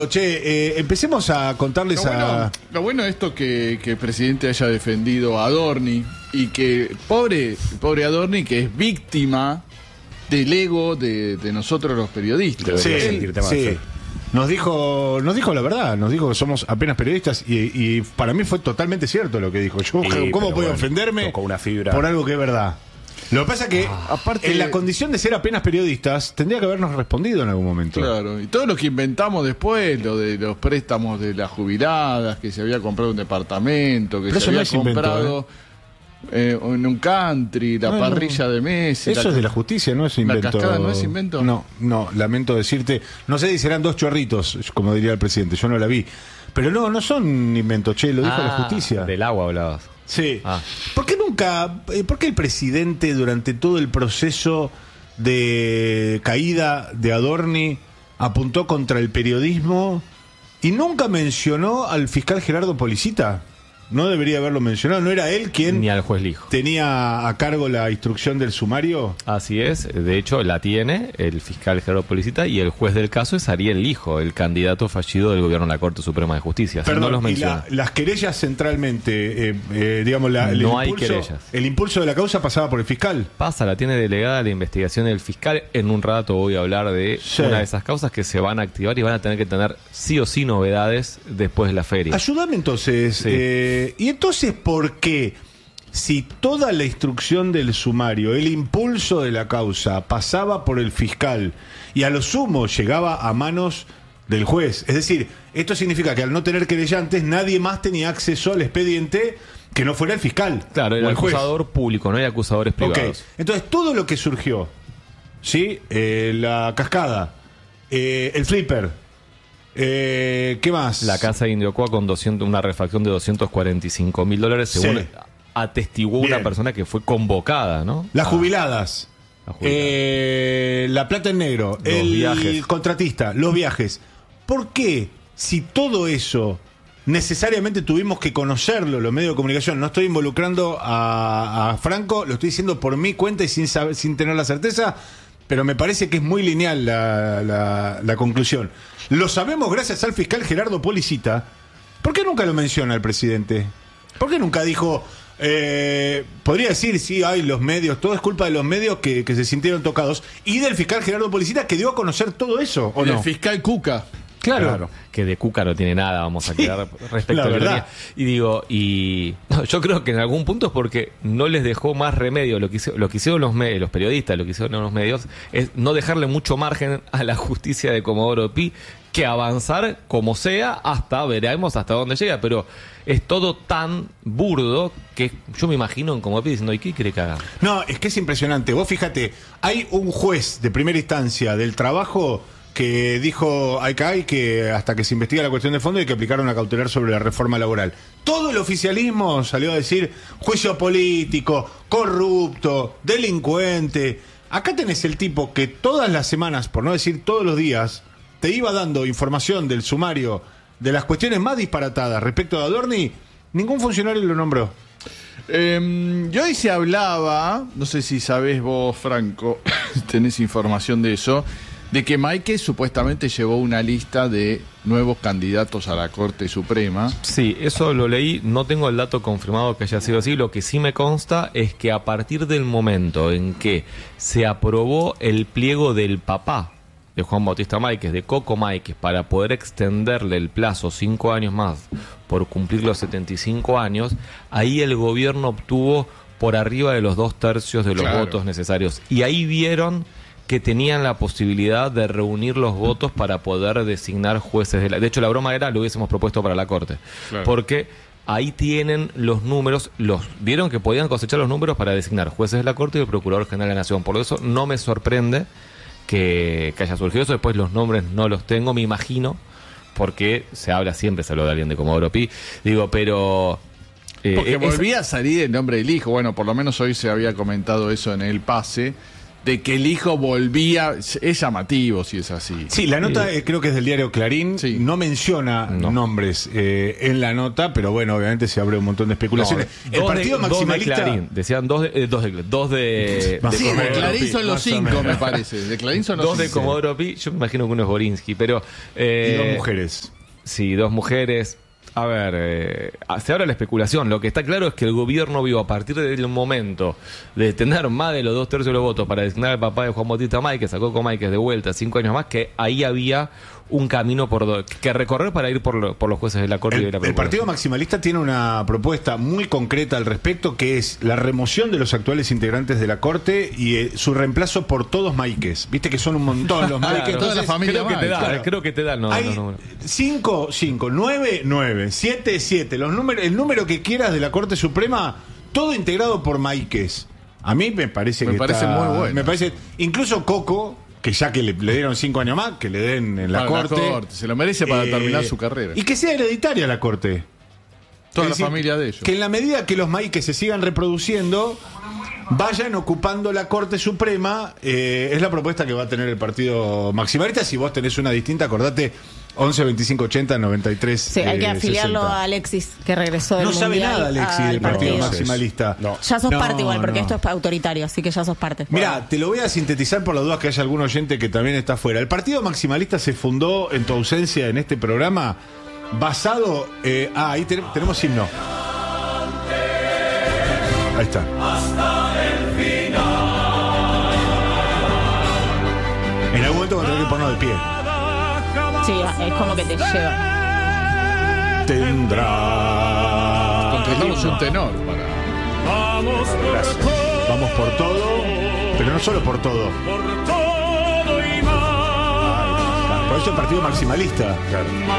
Che, empecemos a contarles Lo bueno de esto que el presidente haya defendido a Adorni y que pobre Adorni, que es víctima del ego de nosotros los periodistas. Sí. Nos dijo la verdad, nos dijo que somos apenas periodistas y para mí fue totalmente cierto lo que dijo. ¿Cómo puedo ofenderme una fibra por algo que es verdad? Lo que pasa es que, aparte, en la condición de ser apenas periodistas, tendría que habernos respondido en algún momento. Claro, y todo lo que inventamos después, lo de los préstamos de las jubiladas, que se había comprado un departamento, que se había comprado en un country, la parrilla de Messi. Eso es de la justicia, no es invento. ¿La cascada no es invento? No, lamento decirte. No sé si serán dos chorritos, como diría el presidente, yo no la vi. Pero no son inventos, che, lo dijo la justicia. Del agua hablabas. Sí. ¿Por qué el presidente durante todo el proceso de caída de Adorni apuntó contra el periodismo y nunca mencionó al fiscal Gerardo Policita? No debería haberlo mencionado, ¿no era él quien ni al juez Lijo tenía a cargo la instrucción del sumario? Así es, de hecho la tiene el fiscal Gerardo Policita y el juez del caso es Ariel Lijo, el candidato fallido del gobierno a la Corte Suprema de Justicia. Perdón, no los menciona. Y las querellas centralmente, digamos, hay querellas. El impulso de la causa pasaba por el fiscal. La tiene delegada la investigación del fiscal. En un rato voy a hablar de una de esas causas que se van a activar y van a tener que tener sí o sí novedades después de la feria. Ayúdame entonces. Sí. ¿Y entonces por qué, si toda la instrucción del sumario, el impulso de la causa pasaba por el fiscal y a lo sumo llegaba a manos del juez? Es decir, esto significa que al no tener querellantes nadie más tenía acceso al expediente que no fuera el fiscal. Claro, era el acusador público, no hay acusadores privados. Okay. Entonces todo lo que surgió, ¿sí? La cascada, el flipper, ¿qué más? La casa de Indiocoa con una refacción de $245.000, según atestiguó una persona que fue convocada, ¿no? Las jubiladas. La plata en negro, el contratista, los viajes. ¿Por qué, si todo eso necesariamente tuvimos que conocerlo, los medios de comunicación? No estoy involucrando a Franco, lo estoy diciendo por mi cuenta y sin tener la certeza, pero me parece que es muy lineal la conclusión. Lo sabemos gracias al fiscal Gerardo Policita. ¿Por qué nunca lo menciona el presidente? ¿Por qué nunca dijo... podría decir, sí, hay los medios, todo es culpa de los medios que se sintieron tocados, y del fiscal Gerardo Policita que dio a conocer todo eso, ¿o no? El fiscal Cuca. Claro. Que de Cuca no tiene nada, vamos a quedar respecto a la verdad. Yo creo que en algún punto es porque no les dejó más remedio. Lo que hicieron los periodistas, lo que hicieron los medios, es no dejarle mucho margen a la justicia de Comodoro Pi, que avanzar como sea, veremos hasta dónde llega, pero es todo tan burdo que yo me imagino en Comodoro Pi diciendo, ¿y qué quiere que haga? No, es que es impresionante. Vos fíjate, hay un juez de primera instancia del trabajo que dijo que hasta que se investiga la cuestión de fondo hay que aplicar una cautelar sobre la reforma laboral. Todo el oficialismo salió a decir juicio político, corrupto, delincuente. Acá tenés el tipo que todas las semanas, por no decir todos los días, te iba dando información del sumario de las cuestiones más disparatadas respecto a Adorni. Ningún funcionario lo nombró. Yo hoy se hablaba, no sé si sabés vos, Franco, tenés información de eso, de que Máiquez supuestamente llevó una lista de nuevos candidatos a la Corte Suprema. Sí, eso lo leí, no tengo el dato confirmado que haya sido así. Lo que sí me consta es que a partir del momento en que se aprobó el pliego del papá de Juan Bautista Máiquez, de Coco Máiquez, para poder extenderle el plazo 5 años más por cumplir los 75 años, ahí el gobierno obtuvo por arriba de los 2/3 de los votos necesarios. Y ahí vieron que tenían la posibilidad de reunir los votos para poder designar jueces. De hecho, la broma era, lo hubiésemos propuesto para la Corte. Claro. Porque ahí tienen los números, vieron que podían cosechar los números para designar jueces de la Corte y el Procurador General de la Nación. Por eso no me sorprende que haya surgido eso. Después los nombres no los tengo, me imagino, porque se habló de alguien de Comodoro Pi. Pero... porque volvía a salir el nombre del hijo. Bueno, por lo menos hoy se había comentado eso en el pase, de que el hijo volvía, es llamativo si es así. Sí, la nota creo que es del diario Clarín, no menciona nombres en la nota, pero bueno, obviamente se abre un montón de especulaciones. El partido maximalista... De Clarín, decían dos de sí, de Clarín son los 5, me parece. De Clarín son los 5. Dos de Comodoro Pi, yo me imagino que uno es Borinsky, pero... y 2 mujeres. Sí, 2 mujeres... A ver, se abre la especulación. Lo que está claro es que el gobierno vio a partir del momento de tener más de los 2/3 de los votos para designar al papá de Juan Bautista Máiquez, sacó con Máiquez de vuelta 5 años más, que ahí había un camino que recorrer para ir por los jueces de la Corte y de la Procuraduría. El Partido Maximalista tiene una propuesta muy concreta al respecto, que es la remoción de los actuales integrantes de la Corte y su reemplazo por todos Máiquez. Viste que son un montón los Máiquez. Toda la familia creo que te da, Hay 5, 9, 9, 7, 7. El número que quieras de la Corte Suprema, todo integrado por Máiquez. A mí me parece muy bueno. Me parece, incluso Coco, que ya que le dieron 5 años más, que le den en la corte. Se lo merece para terminar su carrera. Y que sea hereditaria la Corte. Toda la familia de ellos. Que en la medida que los Máiquez se sigan reproduciendo, vayan ocupando la Corte Suprema. Es la propuesta que va a tener el Partido Maximalista. Si vos tenés una distinta, acordate, 11 25 80 93. Sí, hay que afiliarlo 60. A Alexis, que regresó del Mundial. No sabe nada Alexis del Partido Maximalista. No. Ya sos parte igual, porque esto es autoritario, así que ya sos parte. Mira, te lo voy a sintetizar por las dudas que haya algún oyente que también está afuera. El Partido Maximalista se fundó en tu ausencia en este programa basado... ahí tenemos himno. Ahí está. En algún momento va a tener que ponernos de pie. Sí, es como que te lleva. Tendrá. Contratamos un tenor para. Gracias. Vamos por todo, pero no solo por todo. Por todo y más. Por eso el Partido Maximalista. Claro.